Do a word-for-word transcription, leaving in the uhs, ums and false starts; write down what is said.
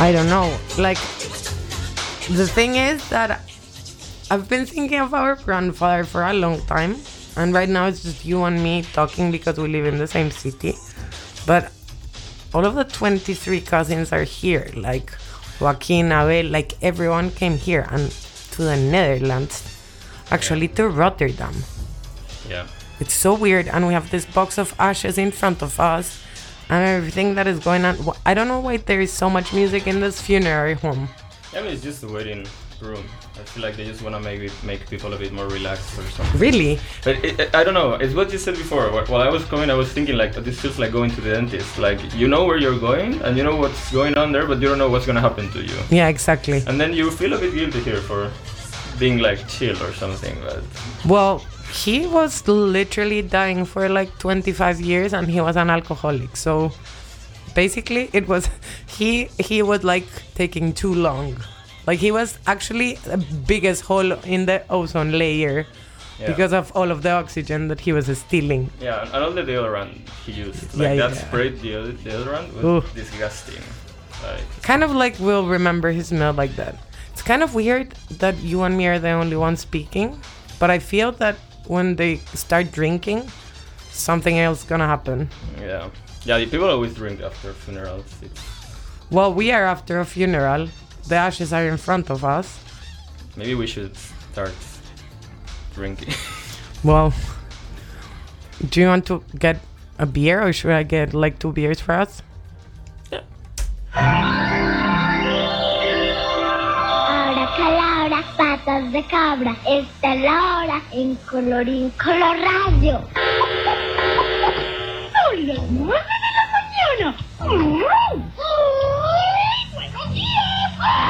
I don't know. Like, the thing is that I've been thinking of our grandfather for a long time, and right now it's just you and me talking because we live in the same city. But all of the twenty-three cousins are here, like Joaquin, Abel, like everyone came here and to the Netherlands, actually to Rotterdam. Yeah. It's so weird, and we have this box of ashes in front of us and everything that is going on. I don't know why there is so much music in this funerary home. I mean, it's just the waiting room. I feel like they just want to maybe make people a bit more relaxed or something. Really? But it, it, I don't know. It's what you said before. While I was coming, I was thinking like, this feels like going to the dentist. Like, you know where you're going and you know what's going on there, but you don't know what's going to happen to you. Yeah, exactly. And then you feel a bit guilty here for being like chill or something. But well, he was literally dying for like twenty-five years and he was an alcoholic. So basically it was, he, he was like taking too long. Like he was actually the biggest hole in the ozone layer yeah. because of all of the oxygen that he was stealing. Yeah, and all the deodorant he used. Like yeah, that yeah. sprayed deod- deodorant was Ooh. disgusting. Like, kind of like we'll remember his smell like that. It's kind of weird that you and me are the only ones speaking, but I feel that when they start drinking, something else gonna happen. Yeah. Yeah, people always drink after funerals. It's... Well, we are after a funeral. The ashes are in front of us. Maybe we should start drinking. Well, do you want to get a beer or should I get like two beers for us? Yeah. Ahora calabra, patas de cabra. Esta es la hora en colorín colorado. Son las nueve de la mañana.